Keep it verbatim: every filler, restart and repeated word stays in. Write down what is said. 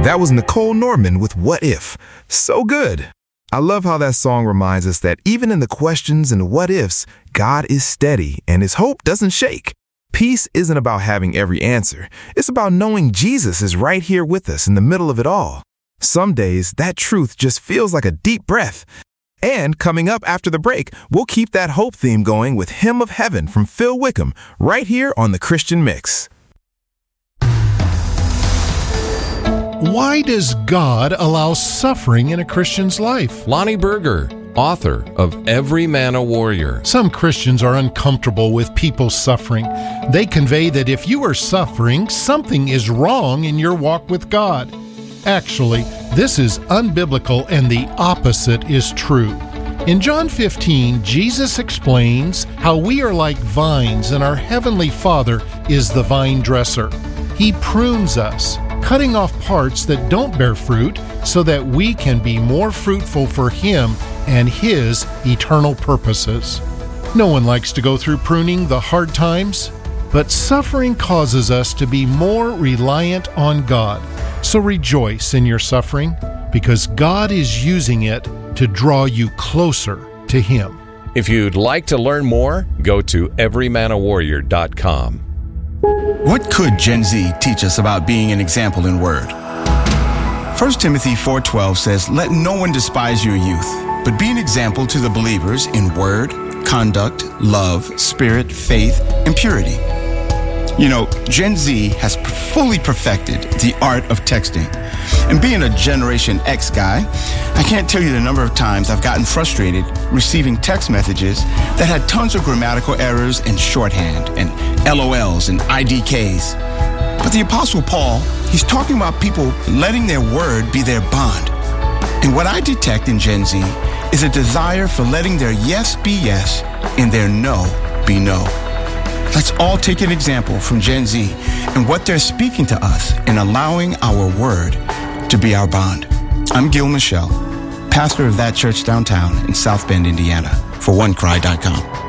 That was Nicole Norman with What If. So good. I love how that song reminds us that even in the questions and what ifs, God is steady and his hope doesn't shake. Peace isn't about having every answer. It's about knowing Jesus is right here with us in the middle of it all. Some days, that truth just feels like a deep breath. And coming up after the break, we'll keep that hope theme going with Hymn of Heaven from Phil Wickham right here on The Christian Mix. Why does God allow suffering in a Christian's life? Lonnie Berger, author of Every Man a Warrior. Some Christians are uncomfortable with people suffering. They convey that if you are suffering, something is wrong in your walk with God. Actually, this is unbiblical and the opposite is true. In John fifteen, Jesus explains how we are like vines and our Heavenly Father is the vine dresser. He prunes us, cutting off parts that don't bear fruit so that we can be more fruitful for Him and His eternal purposes. No one likes to go through pruning the hard times, but suffering causes us to be more reliant on God. So rejoice in your suffering because God is using it to draw you closer to Him. If you'd like to learn more, go to every man a warrior dot com. What could Gen Z teach us about being an example in word? First Timothy four twelve says, "Let no one despise your youth, but be an example to the believers in word, conduct, love, spirit, faith, and purity." You know, Gen Z has fully perfected the art of texting. And being a Generation X guy, I can't tell you the number of times I've gotten frustrated receiving text messages that had tons of grammatical errors and shorthand and L O Ls and I D Ks. But the Apostle Paul, he's talking about people letting their word be their bond. And what I detect in Gen Z is a desire for letting their yes be yes and their no be no. Let's all take an example from Gen Z and what they're speaking to us and allowing our word to be our bond. I'm Gil Michelle, pastor of That Church downtown in South Bend, Indiana, for one cry dot com.